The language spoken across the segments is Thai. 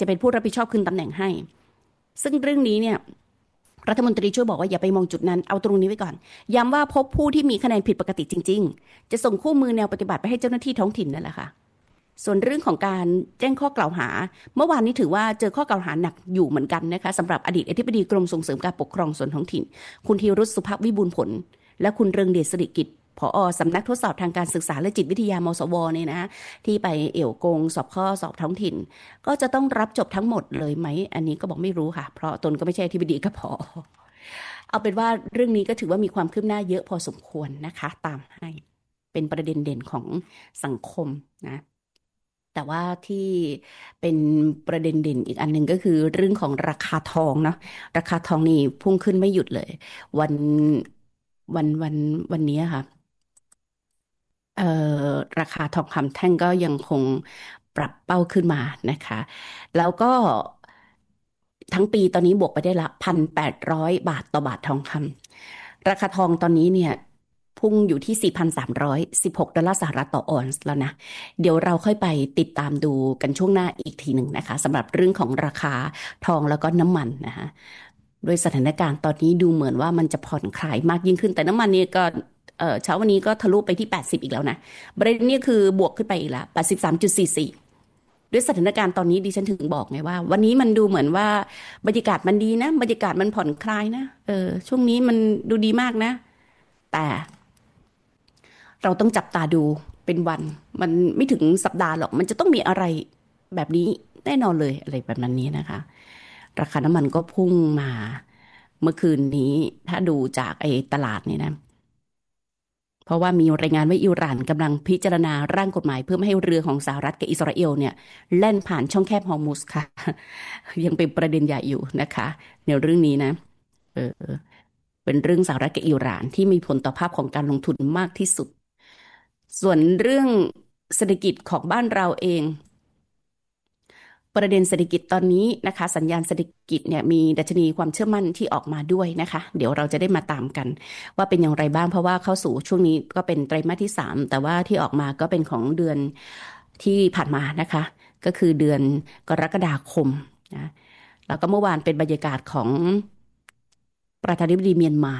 จะเป็นผู้รับผิดชอบคืนตำแหน่งให้ซึ่งเรื่องนี้เนี่ยรัฐมนตรีช่วยบอกว่าอย่าไปมองจุดนั้นเอาตรงนี้ไว้ก่อนย้ำว่าพบผู้ที่มีคะแนนผิดปกติจริงๆจะส่งคู่มือแนวปฏิบัติไปให้เจ้าหน้าที่ท้องถิ่นนั่นแหละค่ะส่วนเรื่องของการแจ้งข้อกล่าวหาเมื่อวานนี้ถือว่าเจอข้อกล่าวหาหนักอยู่เหมือนกันนะคะสำหรับอดีตอธิบดีกรมส่งเสริมการปกครองส่วนท้องถิ่นคุณธีรุษสุภวิบูลย์ผลและคุณเรืองเดชสิริกิจผอ.สำนักทดสอบทางการศึกษาและจิตวิทยามสวเนี่ยนะที่ไปเอี่ยวโกงสอบข้อสอบท้องถิ่นก็จะต้องรับจบทั้งหมดเลยไหมอันนี้ก็บอกไม่รู้ค่ะเพราะตนก็ไม่ใช่อธิบดีก็พอเอาเป็นว่าเรื่องนี้ก็ถือว่ามีความคืบหน้าเยอะพอสมควรนะคะตามให้เป็นประเด็นเด่นของสังคมนะแต่ว่าที่เป็นประเด็นเด่นอีกอันหนึ่งก็คือเรื่องของราคาทองเนาะราคาทองนี่พุ่งขึ้นไม่หยุดเลยวันวันวันนี้ค่ะเอ่อราคาทองคำแท่งก็ยังคงปรับเป้าขึ้นมานะคะแล้วก็ทั้งปีตอนนี้บวกไปได้ละ1,800 บาทต่อบาททองคำราคาทองตอนนี้เนี่ยพุ่งอยู่ที่4,316 ดอลลาร์สหรัฐต่อออนซ์แล้วนะเดี๋ยวเราค่อยไปติดตามดูกันช่วงหน้าอีกทีหนึ่งนะคะสำหรับเรื่องของราคาทองแล้วก็น้ำมันนะคะโดยสถานการณ์ตอนนี้ดูเหมือนว่ามันจะผ่อนคลายมากยิ่งขึ้นแต่น้ำมันเนี่ยก็เช้าวันนี้ก็ทะลุไปที่80อีกแล้วนะเบรนท์เนี่ยคือบวกขึ้นไปอีกแล้ว83.44ด้วยสถานการณ์ตอนนี้ดิฉันถึงบอกไงว่าวันนี้มันดูเหมือนว่าบรรยากาศมันดีนะบรรยากาศมันผ่อนคลายนะช่วงนี้มันดูดีมากนะแต่เราต้องจับตาดูเป็นวันมันไม่ถึงสัปดาห์หรอกมันจะต้องมีอะไรแบบนี้แน่นอนเลยอะไรแบบนี้นะคะราคาน้ำมันก็พุ่งมาเมื่อคืนนี้ถ้าดูจากไอ้ตลาดเนี่ยนะเพราะว่ามีรายงานว่าอิหร่านกำลังพิจารณาร่างกฎหมายเพื่อไม่ให้เรือของสหรัฐกับอิสราเอลเนี่ยแล่นผ่านช่องแคบฮอร์มุซค่ะยังเป็นประเด็นใหญ่อยู่นะคะในเรื่องนี้นะเออเป็นเรื่องสหรัฐกับอิหร่านที่มีผลต่อภาพของการลงทุนมากที่สุดส่วนเรื่องเศรษฐกิจของบ้านเราเองประเด็นเศรษฐกิจตอนนี้นะคะสัญญาณเศรษฐกิจเนี่ยมีดัชนีความเชื่อมั่นที่ออกมาด้วยนะคะเดี๋ยวเราจะได้มาตามกันว่าเป็นอย่างไรบ้างเพราะว่าเข้าสู่ช่วงนี้ก็เป็นไตรมาสที่3แต่ว่าที่ออกมาก็เป็นของเดือนที่ผ่านมานะคะก็คือเดือนกรกฎาคมนะแล้วก็เมื่อวานเป็นบรรยากาศของประธานาธิบดีเมียนมา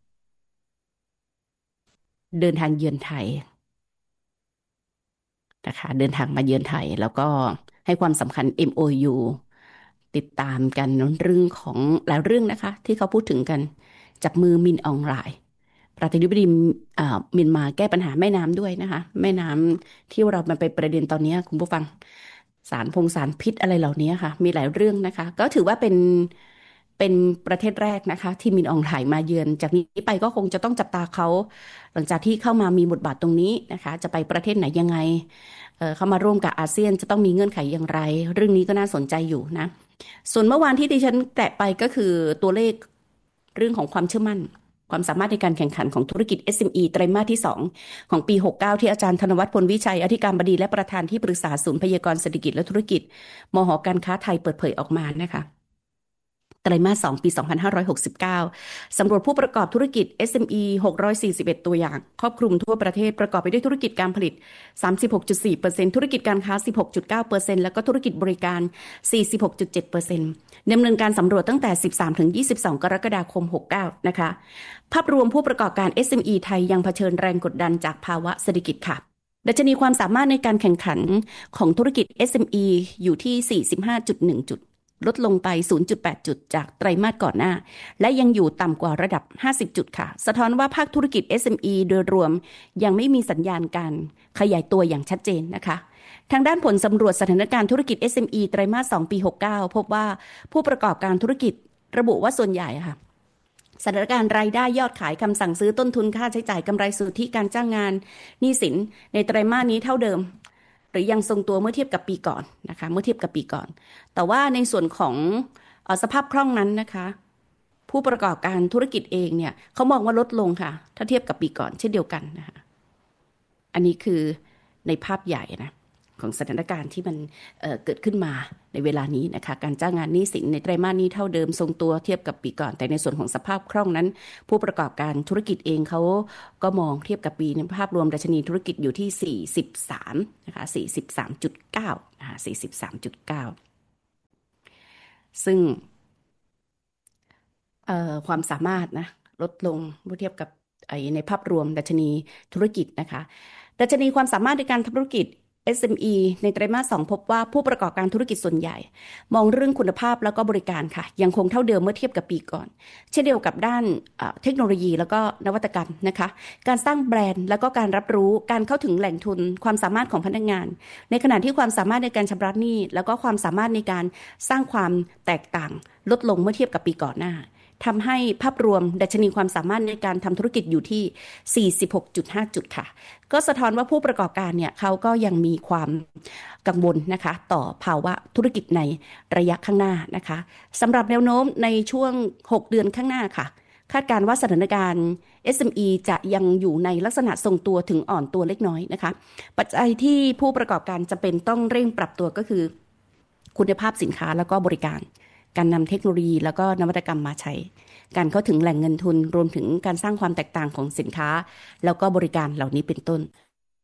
เดินทางเยือนไทย นะคะเดินทางมาเยือนไทยแล้วก็ให้ความสำคัญ MOU ติดตามกันเรื่องของหลายเรื่องนะคะที่เขาพูดถึงกันจับมือมินอองหลายประธานาธิบดีเมียนมาแก้ปัญหาแม่น้ำด้วยนะคะแม่น้ำที่เรามันไปประเด็นตอนนี้คุณผู้ฟังสารพิษอะไรเหล่านี้ค่ะมีหลายเรื่องนะคะก็ถือว่าเป็นประเทศแรกนะคะที่มินอองหลายมาเยือนจากนี้ไปก็คงจะต้องจับตาเขาหลังจากที่เข้ามามีบทบาทตรงนี้นะคะจะไปประเทศไหนยังไงเข้ามาร่วมกับอาเซียนจะต้องมีเงื่อนไขอย่างไรเรื่องนี้ก็น่าสนใจอยู่นะส่วนเมื่อวานที่ดิฉันแตะไปก็คือตัวเลขเรื่องของความเชื่อมั่นความสามารถในการแข่งขันของธุรกิจ SME ไตรมาสที่2ของปี69ที่อาจารย์ธนวัฒน์พลวิชัยอธิการบดีและประธานที่ปรึกษาศูนย์พยากรณ์เศรษฐกิจและธุรกิจมห.การค้าไทยเปิดเผยออกมานะคะไตรมาส2ปี2569สำรวจผู้ประกอบธุรกิจ SME 641ตัวอย่างครอบคลุมทั่วประเทศประกอบไปด้วยธุรกิจการผลิต 36.4% ธุรกิจการค้า 16.9% แล้วก็ธุรกิจบริการ 46.7% ดำเนินการสำรวจตั้งแต่ 13-22 กรกฎาคม 69นะคะภาพรวมผู้ประกอบการ SME ไทยยังเผชิญแรงกดดันจากภาวะเศรษฐกิจค่ะดัชนีความสามารถในการแข่งขันของธุรกิจ SME อยู่ที่ 45.1 จุดลดลงไป 0.8 จุดจากไตรมาสก่อนหน้าและยังอยู่ต่ำกว่าระดับ 50 จุดค่ะสะท้อนว่าภาคธุรกิจ SME โดยรวมยังไม่มีสัญญาณการขยายตัวอย่างชัดเจนนะคะทางด้านผลสำรวจสถานการณ์ธุรกิจ SME ไตรมาส2ปี69พบว่าผู้ประกอบการธุรกิจระบุว่าส่วนใหญ่ค่ะสถานการณ์รายได้ยอดขายคำสั่งซื้อต้นทุนค่าใช้จ่ายกำไรสุทธิการจ้างงานหนี้สินในไตรมาสนี้เท่าเดิมหรือยังทรงตัวเมื่อเทียบกับปีก่อนนะคะเมื่อเทียบกับปีก่อนแต่ว่าในส่วนของสภาพคล่องนั้นนะคะผู้ประกอบการธุรกิจเองเนี่ยเขามองว่าลดลงค่ะถ้าเทียบกับปีก่อนเช่นเดียวกันนะคะอันนี้คือในภาพใหญ่นะของสถานการณ์ที่มันเกิดขึ้นมาในเวลานี้นะคะการจ้างงานหนี้สินในไตรมาสนี้เท่าเดิมทรงตัวเทียบกับปีก่อนแต่ในส่วนของสภาพคล่องนั้นผู้ประกอบการธุรกิจเองเขาก็มองเทียบกับปีในภาพรวมดัชนีธุรกิจอยู่ที่43นะคะ43.9นะคะ43.9 ซึ่งความสามารถนะลดลงเมื่อเทียบกับในภาพรวมดัชนีธุรกิจนะคะดัชนีความสามารถในการทำธุรกิจ SME ในไตรมาส 2พบว่าผู้ประกอบการธุรกิจส่วนใหญ่มองเรื่องคุณภาพแล้วก็บริการค่ะยังคงเท่าเดิมเมื่อเทียบกับปีก่อนเช่นเดียวกับด้านเทคโนโลยีแล้วก็นวัตกรรมนะคะการสร้างแบรนด์แล้วก็การรับรู้การเข้าถึงแหล่งทุนความสามารถของพนักงานในขณะที่ความสามารถในการชำระหนี้แล้วก็ความสามารถในการสร้างความแตกต่างลดลงเมื่อเทียบกับปีก่อนหน้าทำให้ภาพรวมดัชนีความสามารถในการทำธุรกิจอยู่ที่ 46.5 จุดค่ะก็สะท้อนว่าผู้ประกอบการเนี่ยเขาก็ยังมีความกังวลนะคะต่อภาวะธุรกิจในระยะข้างหน้านะคะสำหรับแนวโน้มในช่วง6 เดือนข้างหน้าค่ะคาดการณ์ว่าสถานการณ์ SME จะยังอยู่ในลักษณะทรงตัวถึงอ่อนตัวเล็กน้อยนะคะปัจจัยที่ผู้ประกอบการจำเป็นต้องเร่งปรับตัวก็คือคุณภาพสินค้าแล้วก็บริการการนำเทคโนโลยีแล้วก็นวัตกรรมมาใช้การเข้าถึงแหล่งเงินทุนรวมถึงการสร้างความแตกต่างของสินค้าแล้วก็บริการเหล่านี้เป็นต้น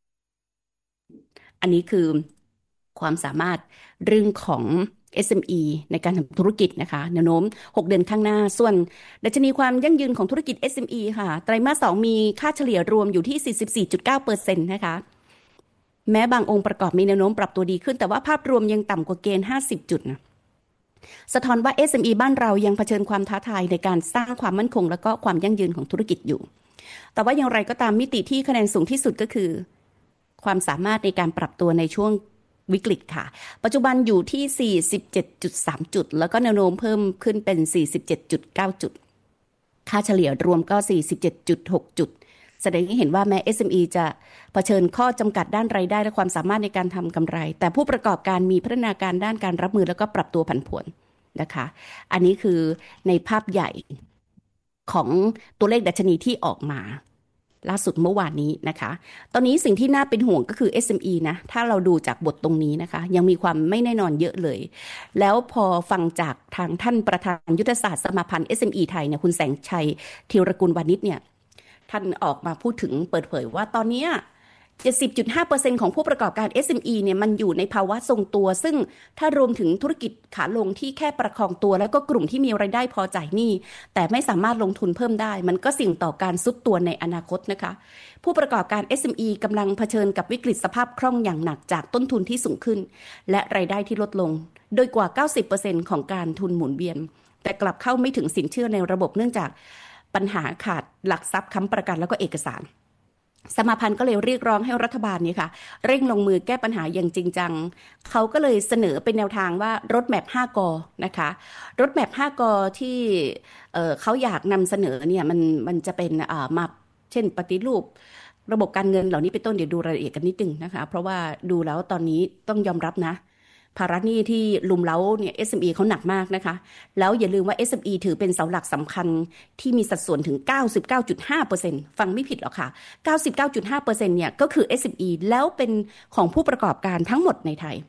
อันนี้คือความสามารถเรื่องของ SME ในการทำธุรกิจนะคะแนวโน้ม6 เดือนข้างหน้าส่วนดัชนีความยั่งยืนของธุรกิจ SME ค่ะไตรมาส 2มีค่าเฉลี่ยรวมอยู่ที่ 44.9% นะคะแม้บางองค์ประกอบมีแนวโน้มปรับตัวดีขึ้นแต่ว่าภาพรวมยังต่ำกว่าเกณฑ์50 จุดนะสะท้อนว่า SME บ้านเรายังเผชิญความท้าทายในการสร้างความมั่นคงและก็ความยั่งยืนของธุรกิจอยู่แต่ว่าอย่างไรก็ตามมิติที่คะแนนสูงที่สุดก็คือความสามารถในการปรับตัวในช่วงวิกฤตค่ะปัจจุบันอยู่ที่ 47.3 จุดแล้วก็แนวโน้มเพิ่มขึ้นเป็น 47.9 จุดค่าเฉลี่ยรวมก็ 47.6 จุดแสดงให้เห็นว่าแม้ SME จะเผชิญข้อจำกัดด้านรายได้และความสามารถในการทำกำไรแต่ผู้ประกอบการมีพัฒนาการด้านการรับมือแล้วก็ปรับตัวผันผวนนะคะอันนี้คือในภาพใหญ่ของตัวเลขดัชนีที่ออกมาล่าสุดเมื่อวานนี้นะคะตอนนี้สิ่งที่น่าเป็นห่วงก็คือ SME นะถ้าเราดูจากบทตรงนี้นะคะยังมีความไม่แน่นอนเยอะเลยแล้วพอฟังจากทางท่านประธานยุทธศาสตร์สมาพันธ์ SME ไทยเนี่ยคุณแสงชัยธีรกุลวานิชเนี่ยท่านออกมาพูดถึงเปิดเผยว่าตอนนี้ 70.5% ของผู้ประกอบการ SME เนี่ยมันอยู่ในภาวะทรงตัวซึ่งถ้ารวมถึงธุรกิจขาลงที่แค่ประคองตัวแล้วก็กลุ่มที่มีรายได้พอจ่ายหนี้แต่ไม่สามารถลงทุนเพิ่มได้มันก็เสี่ยงต่อการซุดตัวในอนาคตนะคะผู้ประกอบการ SME กำลังเผชิญกับวิกฤตสภาพคล่องอย่างหนักจากต้นทุนที่สูงขึ้นและรายได้ที่ลดลงโดยกว่า 90% ของการทุนหมุนเวียนแต่กลับเข้าไม่ถึงสินเชื่อในระบบเนื่องจากปัญหาขาดหลักทรัพย์ค้ำประกันแล้วก็เอกสารสมาพันธ์ก็เลยเรียกร้องให้รัฐบาลเนี่ยค่ะเร่งลงมือแก้ปัญหาอย่างจริงจังเขาก็เลยเสนอเป็นแนวทางว่ารถแมพ5 กนะคะรถแมพ5 กที่เขาอยากนำเสนอเนี่ยมันจะเป็นมาเช่นปฏิรูประบบการเงินเหล่านี้เป็นต้นเดี๋ยวดูรายละเอียดกันนิดนึงนะคะเพราะว่าดูแล้วตอนนี้ต้องยอมรับนะภาระหนี้ที่ลุมเล้าเนี่ย SME เขาหนักมากนะคะแล้วอย่าลืมว่า SME ถือเป็นเสาหลักสำคัญที่มีสัดส่วนถึง 99.5% ฟังไม่ผิดหรอกค่ะ 99.5% เนี่ยก็คือ SME แล้วเป็นของผู้ประกอบการทั้งหมดในไทย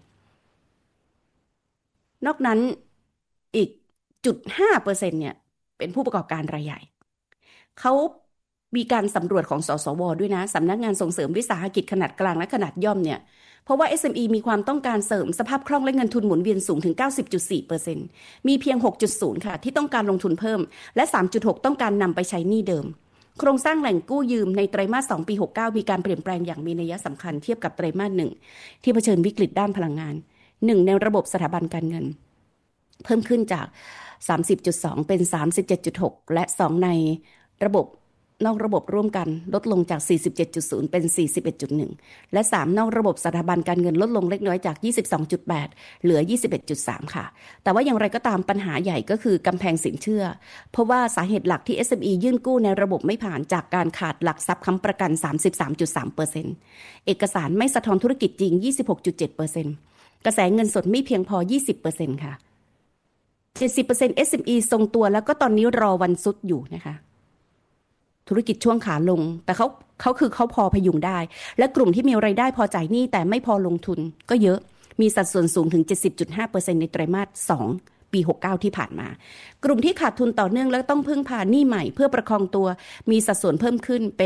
นอกนั้นอีก0.5%เนี่ยเป็นผู้ประกอบการรายใหญ่เขามีการสำรวจของสสวด้วยนะสำนักงานส่งเสริมวิสาหกิจขนาดกลางและขนาดย่อมเนี่ยเพราะว่า SME มีความต้องการเสริมสภาพคล่องและเงินทุนหมุนเวียนสูงถึง 90.4% มีเพียง 6.0 ค่ะที่ต้องการลงทุนเพิ่มและ 3.6 ต้องการนำไปใช้หนี้เดิมโครงสร้างแหล่งกู้ยืมในไตรมาส 2 ปี 69 มีการเปลี่ยนแปลงอย่างมีนัยสำคัญเทียบกับไตรมาส 1 ที่เผชิญวิกฤตด้านพลังงาน 1 ในระบบสถาบันการเงินเพิ่มขึ้นจาก 30.2 เป็น 37.6 และ 2 ในระบบนอกระบบร่วมกันลดลงจาก 47.0 เป็น 41.1 และ 3 นอกระบบสถาบันการเงินลดลงเล็กน้อยจาก 22.8 เหลือ 21.3 ค่ะแต่ว่าอย่างไรก็ตามปัญหาใหญ่ก็คือกำแพงสินเชื่อเพราะว่าสาเหตุหลักที่ SME ยื่นกู้ในระบบไม่ผ่านจากการขาดหลักทรัพย์ค้ำประกัน 33.3% เอกสารไม่สะท้อนธุรกิจจริง 26.7%กระแสเงินสดไม่เพียงพอ 20% ค่ะ 70% SME ทรงตัวแล้วก็ตอนนี้รอวันซุดอยู่นะคะธุรกิจช่วงขาลงแต่เขาพอพยุงได้และกลุ่มที่มีรายได้พอจ่ายหนี้แต่ไม่พอลงทุนก็เยอะมีสัดส่วนสูงถึง 70.5% ในไตรมาส 2 ปี 69 ที่ผ่านมากลุ่มที่ขาดทุนต่อเนื่องและต้องพึ่งพาหนี้ใหม่เพื่อประคองตัวมีสัดส่วนเพิ่มขึ้นเป็น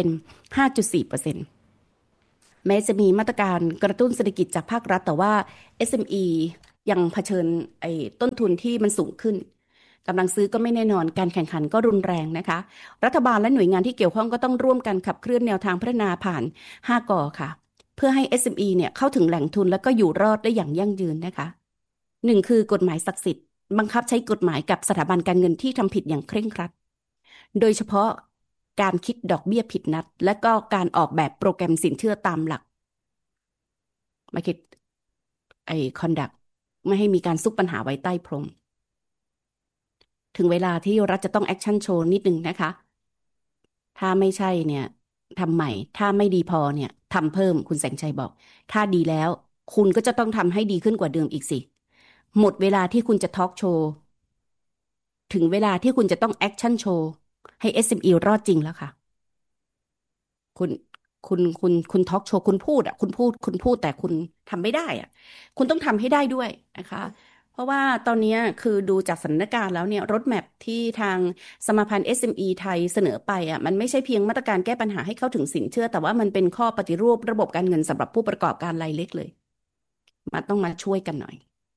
5.4% แม้จะมีมาตรการกระตุ้นเศรษฐกิจจากภาครัฐแต่ว่า SME ยังเผชิญไอ้ต้นทุนที่มันสูงขึ้นกำลังซื้อก็ไม่แน่นอนการแข่งขันก็รุนแรงนะคะรัฐบาลและหน่วยงานที่เกี่ยวข้องก็ต้องร่วมกันขับเคลื่อนแนวทางพัฒนาผ่าน5กอค่ะเพื่อให้ SME เนี่ยเข้าถึงแหล่งทุนแล้วก็อยู่รอดได้อย่างยั่งยืนนะคะหนึ่งคือกฎหมายศักดิ์สิทธิ์บังคับใช้กฎหมายกับสถาบันการเงินที่ทำผิดอย่างเคร่งครัดโดยเฉพาะการคิดดอกเบี้ยผิดนัดและก็การออกแบบโปรแกรมสินเชื่อตามหลัก Market ไอ้ conduct ไม่ให้มีการซุกปัญหาไว้ใต้พรมถึงเวลาที่รัฐจะต้องแอคชั่นโชว์นิดนึงนะคะถ้าไม่ใช่เนี่ยทำใหม่ถ้าไม่ดีพอเนี่ยทำเพิ่มคุณแสงชัยบอกถ้าดีแล้วคุณก็จะต้องทำให้ดีขึ้นกว่าเดิมอีกสิหมดเวลาที่คุณจะทอล์กโชว์ถึงเวลาที่คุณจะต้องแอคชั่นโชว์ให้ SME รอดจริงแล้วค่ะ คุณคุณทอล์กโชว์คุณพูดอ่ะคุณพูดแต่คุณทำไม่ได้อ่ะคุณต้องทำให้ได้ด้วยนะคะเพราะว่าตอนนี้คือดูจากสถานการณ์แล้วเนี่ยรถแมพที่ทางสมาพันธ์ SME ไทยเสนอไปอ่ะมันไม่ใช่เพียงมาตรการแก้ปัญหาให้เข้าถึงสินเชื่อแต่ว่ามันเป็นข้อปฏิรูประบบการเงินสำหรับผู้ประกอบการรายเล็กเลยมาต้องมาช่วยกันหน่อย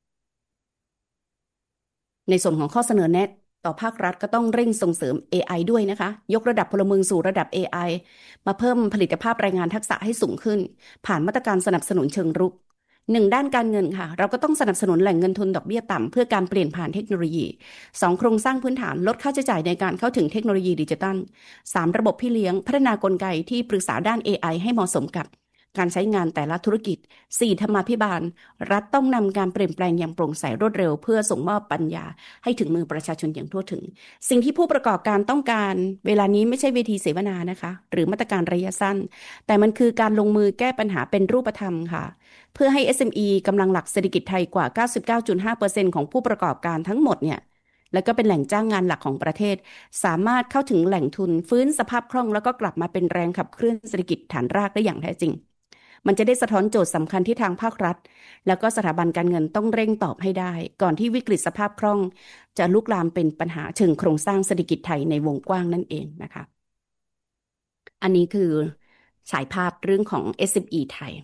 ในส่วนของข้อเสนอแนะต่อภาครัฐก็ต้องเร่งส่งเสริม AI ด้วยนะคะยกระดับพลเมืองสู่ระดับ AI มาเพิ่มผลิตภาพแรงงานทักษะให้สูงขึ้นผ่านมาตรการสนับสนุนเชิงรุกหนึ่งด้านการเงินค่ะเราก็ต้องสนับสนุนแหล่งเงินทุนดอกเบี้ยต่ำเพื่อการเปลี่ยนผ่านเทคโนโลยีสองโครงสร้างพื้นฐานลดค่าใช้จ่ายในการเข้าถึงเทคโนโลยีดิจิทัลสามระบบพี่เลี้ยงพัฒนากลไกที่ปรึกษาด้าน AI ให้เหมาะสมกับการใช้งานแต่ละธุรกิจ4ธรรมาภิบาลรัฐต้องนำการเปลี่ยนแปลงอย่างโปร่งใสรวดเร็วเพื่อส่งมอบปัญญา ให้ถึงมือประชาชนอย่างทั่วถึงสิ่งที่ผู้ประกอบการต้องการเวลานี้ไม่ใช่เวทีเสวนานะคะหรือมาตรการระยะสั้นแต่มันคือการลงมือแก้ปัญหาเป็นรูปธรรมค่ะเพื่อให้ SME กำลังหลักเศรษฐกิจไทยกว่า 99.5%ของผู้ประกอบการทั้งหมดเนี่ยแล้วก็เป็นแหล่งจ้างงานหลักของประเทศสามารถเข้าถึงแหล่งทุนฟื้นสภาพคล่องแล้วก็กลับมาเป็นแรงขับเคลื่อนเศรษฐกิจฐานรากได้อย่างแท้จริงมันจะได้สะท้อนโจทย์สำคัญที่ทางภาครัฐแล้วก็สถาบันการเงินต้องเร่งตอบให้ได้ก่อนที่วิกฤตสภาพคล่องจะลุกลามเป็นปัญหาเชิงโครงสร้างเศรษฐกิจไทยในวงกว้างนั่นเองนะคะอันนี้คือฉายภาพเรื่องของ SME ไทย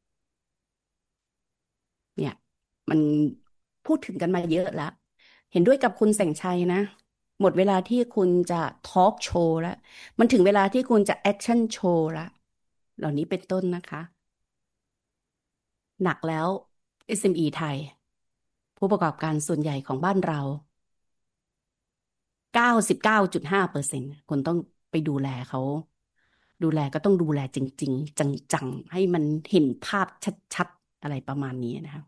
เนี่ยมันพูดถึงกันมาเยอะแล้วเห็นด้วยกับคุณแสงชัยนะหมดเวลาที่คุณจะทอล์กโชว์แล้วมันถึงเวลาที่คุณจะแอคชั่นโชว์แล้วเหล่านี้เป็นต้นนะคะหนักแล้ว SME ไทยผู้ประกอบการส่วนใหญ่ของบ้านเรา 99.5%คุณต้องไปดูแลเขาดูแลก็ต้องดูแลจริงๆจังๆให้มันเห็นภาพชัดๆอะไรประมาณนี้นะคะ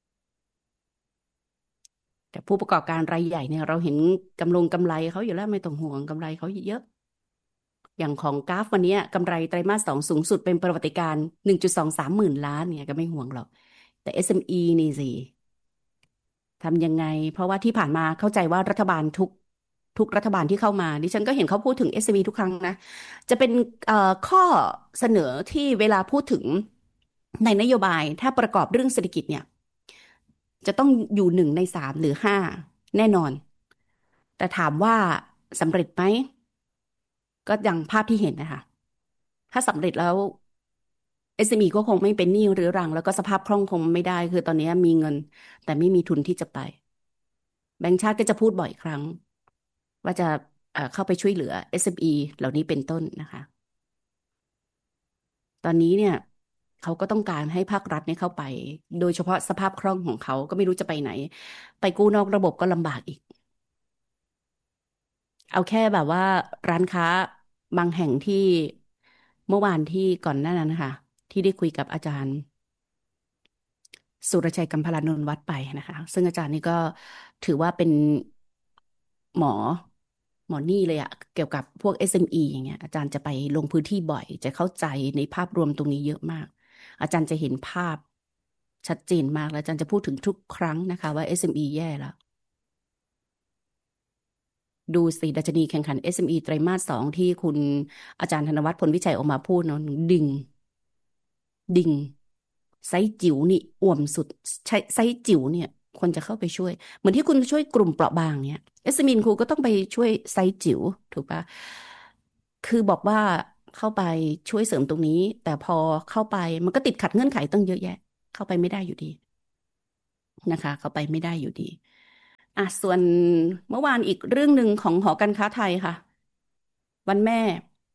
แต่ผู้ประกอบการรายใหญ่เนี่ยเราเห็นกำไรเขาอยู่แล้วไม่ต้องห่วงกำไรเขาเยอะอย่างของกราฟวันนี้กำไรไตรมาส 2สูงสุดเป็นประวัติการณ์1.23หมื่นล้านเนี่ยก็ไม่ห่วงหรอกแต่ SME นี่สิ ทำยังไงเพราะว่าที่ผ่านมาเข้าใจว่ารัฐบาลทุกรัฐบาลที่เข้ามาดิฉันก็เห็นเขาพูดถึง SME ทุกครั้งนะจะเป็นข้อเสนอที่เวลาพูดถึงในนโยบายถ้าประกอบเรื่องเศรษฐกิจเนี่ยจะต้องอยู่1 ใน 3หรือ5แน่นอนแต่ถามว่าสำเร็จไหมก็อย่างภาพที่เห็นนะคะถ้าสำเร็จแล้ว SME ก็คงไม่เป็นหนี้เรื้อรังแล้วก็สภาพคล่องคงไม่ได้คือตอนนี้มีเงินแต่ไม่มีทุนที่จะไป แบงก์ชาติก็จะพูดบ่อยครั้งว่าจะเข้าไปช่วยเหลือ SME เหล่านี้เป็นต้นนะคะตอนนี้เนี่ยเขาก็ต้องการให้ภาครัฐเนี่ยเข้าไปโดยเฉพาะสภาพคล่องของเขาก็ไม่รู้จะไปไหนไปกู้นอกระบบก็ลำบากอีกเอาแค่แบบว่าร้านค้าบางแห่งที่เมื่อวานที่ก่อนหน้านั้นนะคะที่ได้คุยกับอาจารย์ สุรชัยกัมพลานนท์วัดไปนะคะซึ่งอาจารย์นี่ก็ถือว่าเป็นหมอหมอนี่เลยอะเกี่ยวกับพวก SME อสเอ็มอีอย่างเงี้ยอาจารย์จะไปลงพื้นที่บ่อยจะเข้าใจในภาพรวมตรงนี้เยอะมากอาจารย์จะเห็นภาพชัดเจนมากแล้วอาจารย์จะพูดถึงทุกครั้งนะคะว่า SME แย่แล้วดูสิดัชนีแข่งขัน SME ไตรมาส 2ที่คุณอาจารย์ธนวัฒน์พลวิชัยออกมาพูดเนาะดิ่ง ไซส์จิ๋วนี่อ่วมสุดใช้ไซส์จิ๋วเนี่ยควรจะเข้าไปช่วยเหมือนที่คุณช่วยกลุ่มเปราะบางเนี่ยเอสมินครูก็ต้องไปช่วยไซส์จิ๋วถูกปะคือบอกว่าเข้าไปช่วยเสริมตรงนี้แต่พอเข้าไปมันก็ติดขัดเงื่อนไขตั้งเยอะแยะเข้าไปไม่ได้อยู่ดีนะคะเขาไปไม่ได้อยู่ดีส่วนเมื่อวานอีกเรื่องหนึ่งของหอการค้าไทยค่ะวันแม่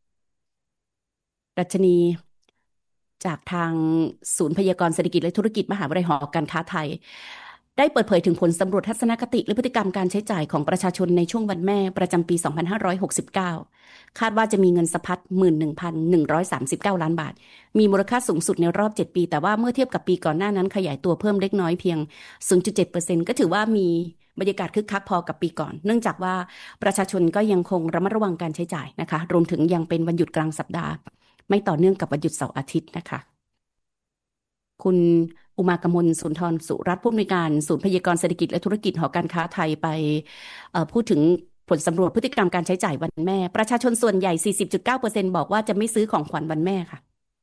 ดัชนีจากทางศูนย์พยากรณ์เศรษฐกิจและธุรกิจมหาวิทยาลัยหอการค้าไทยได้เปิดเผยถึงผลสำรวจทัศนคติและพฤติกรรมการใช้จ่ายของประชาชนในช่วงวันแม่ประจำปี 2569 คาดว่าจะมีเงินสะพัด 11,139 ล้านบาทมีมูลค่าสูงสุดในรอบ 7 ปีแต่ว่าเมื่อเทียบกับปีก่อนหน้านั้นขยายตัวเพิ่มเล็กน้อยเพียง 0.7% ก็ถือว่ามีบรรยากาศคึกคักพอกับปีก่อนเนื่องจากว่าประชาชนก็ยังคงระมัดระวังการใช้จ่ายนะคะรวมถึงยังเป็นวันหยุดกลางสัปดาห์ไม่ต่อเนื่องกับวันหยุดเสาร์อาทิตย์นะคะคุณอุมากมลสุนทรสุรัตน์ผู้อำนวยการศูนย์พยากรณ์เศรษฐกิจและธุรกิจหอการค้าไทยไปพูดถึงผลสำรวจพฤติกรรมการใช้จ่ายวันแม่ประชาชนส่วนใหญ่ 40.9% บอกว่าจะไม่ซื้อของขวัญวันแม่ค่ะ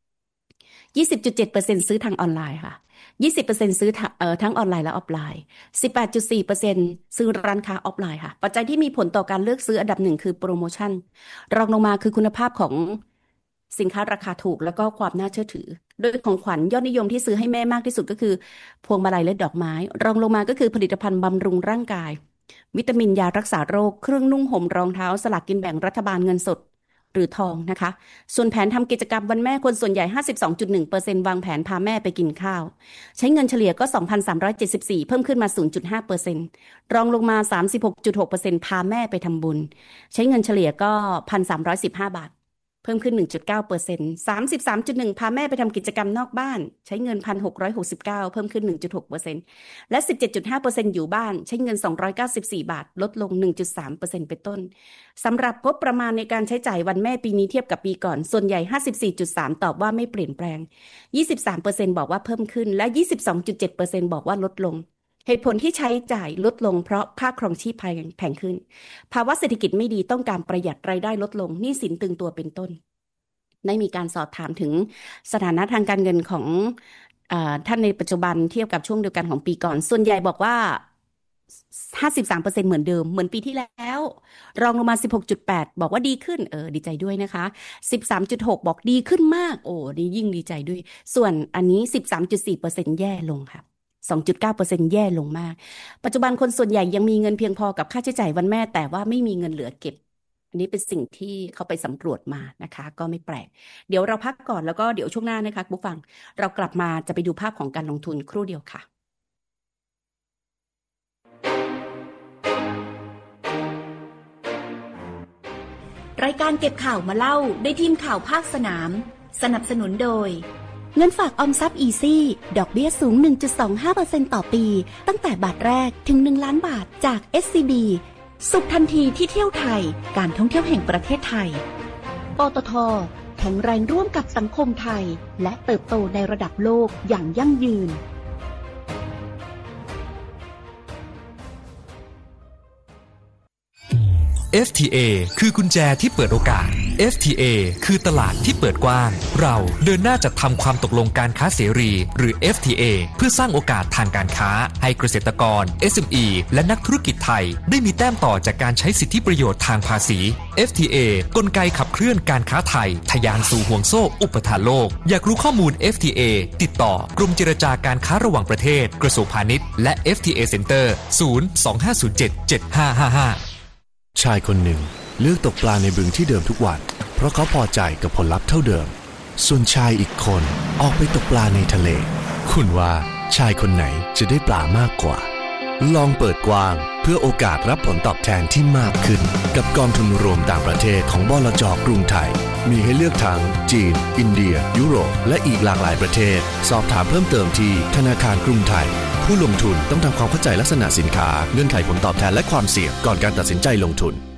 20.7% ซื้อทางออนไลน์ค่ะ 20% ซื้อทั้งออนไลน์และออฟไลน์ 18.4% ซื้อร้านค้าออฟไลน์ค่ะปัจจัยที่มีผลต่อการเลือกซื้ออันดับหนึ่งคือโปรโมชั่นรองลงมาคือคุณภาพของสินค้าราคาถูกแล้วก็ความน่าเชื่อถือโดยของขวัญยอดนิยมที่ซื้อให้แม่มากที่สุดก็คือพวงมาลัยและดอกไม้รองลงมาก็คือผลิตภัณฑ์บำรุงร่างกายวิตามินยารักษาโรคเครื่องนุ่งห่มรองเท้าสลากกินแบ่งรัฐบาลเงินสดหรือทองนะคะส่วนแผนทำกิจกรรมวันแม่คนส่วนใหญ่ 52.1% วางแผนพาแม่ไปกินข้าวใช้เงินเฉลี่ยก็ 2,374 เพิ่มขึ้นมา 0.5% รองลงมา 36.6% พาแม่ไปทำบุญใช้เงินเฉลี่ยก็ 1,315 บาทเพิ่มขึ้น 1.9% 33.1 พาแม่ไปทำกิจกรรมนอกบ้านใช้เงิน 1,669 เพิ่มขึ้น 1.6% และ 17.5% อยู่บ้านใช้เงิน 294 บาทลดลง 1.3% เป็นต้นสำหรับงบประมาณในการใช้จ่ายวันแม่ปีนี้เทียบกับปีก่อนส่วนใหญ่ 54.3 ตอบว่าไม่เปลี่ยนแปลง 23% บอกว่าเพิ่มขึ้นและ 22.7% บอกว่าลดลงเหตุผลที่ใช้จ่ายลดลงเพราะค่าครองชีพแพงขึ้นภาวะเศรษฐกิจไม่ดีต้องการประหยัดรายได้ลดลงหนี้สินตึงตัวเป็นต้นได้มีการสอบถามถึงสถานะทางการเงินของท่านในปัจจุบันเทียบกับช่วงเดียวกันของปีก่อนส่วนใหญ่บอกว่า 53% เหมือนเดิมเหมือนปีที่แล้วรองลงมา 16.8 บอกว่าดีขึ้นดีใจด้วยนะคะ 13.6 บอกดีขึ้นมากดียิ่งดีใจด้วยส่วนอันนี้ 13.4% แย่ลงค่ะ2.9% แย่ลงมากปัจจุบันคนส่วนใหญ่ยังมีเงินเพียงพอกับค่าใช้จ่ายวันแม่แต่ว่าไม่มีเงินเหลือเก็บอันนี้เป็นสิ่งที่เขาไปสำรวจมานะคะก็ไม่แปลกเดี๋ยวเราพักก่อนแล้วก็เดี๋ยวช่วงหน้านะคะผู้ฟังเรากลับมาจะไปดูภาพของการลงทุนครู่เดียวค่ะรายการเก็บข่าวมาเล่าได้ทีมข่าวภาคสนามสนับสนุนโดยเงินฝากออมทรัพย์อีซี่ดอกเบี้ยสูง 1.25% ต่อปีตั้งแต่บาทแรกถึง1ล้านบาทจาก SCB สุขทันทีที่เที่ยวไทยการท่องเที่ยวแห่งประเทศไทยปตท.แข็งแรงร่วมกับสังคมไทยและเติบโตในระดับโลกอย่างยั่งยืน FTA คือกุญแจที่เปิดโอกาส FTA คือตลาดที่เปิดกว้างเราเดินหน้าจัดทำความตกลงการค้าเสรีหรือ FTA เพื่อสร้างโอกาสทางการค้าให้เกษตรกร SME และนักธุรกิจไทยได้มีแต้มต่อจากการใช้สิทธิประโยชน์ทางภาษี FTA กลไกขับเคลื่อนการค้าไทยทะยานสู่ห่วงโซ่อุปทานโลกอยากรู้ข้อมูล FTA ติดต่อกรมเจรจาการค้าระหว่างประเทศกระทรวงพาณิชย์และ FTA Center 025077555 ชายคนหนึ่งเลือกตกปลาในบึงที่เดิมทุกวันเพราะเขาพอใจกับผลลัพธ์เท่าเดิมส่วนชายอีกคนออกไปตกปลาในทะเลคุณว่าชายคนไหนจะได้ปลามากกว่าลองเปิดกว้างเพื่อโอกาสรับผลตอบแทนที่มากขึ้นกับกองทุนรวมต่างประเทศของบลจ.กรุงไทยมีให้เลือกทั้งจีนอินเดียยุโรปและอีกหลากหลายประเทศสอบถามเพิ่มเติมที่ธนาคารกรุงไทยผู้ลงทุนต้องทำความเข้าใจลักษณะสินค้าเงื่อนไขผลตอบแทนและความเสี่ยงก่อนการตัดสินใจลงทุน